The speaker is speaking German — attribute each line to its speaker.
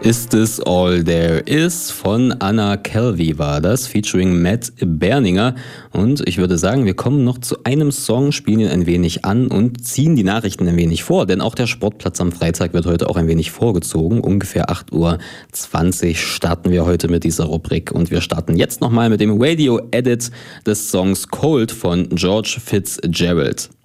Speaker 1: Is This All There Is von Anna Calvi war das, featuring Matt Berninger. Und ich würde sagen, wir kommen noch zu einem Song, spielen ihn ein wenig an und ziehen die Nachrichten ein wenig vor. Denn auch der Sportplatz am Freitag wird heute auch ein wenig vorgezogen. Ungefähr 8:20 Uhr starten wir heute mit dieser Rubrik. Und wir starten jetzt nochmal mit dem Radio-Edit des Songs Cold von George Fitzgerald.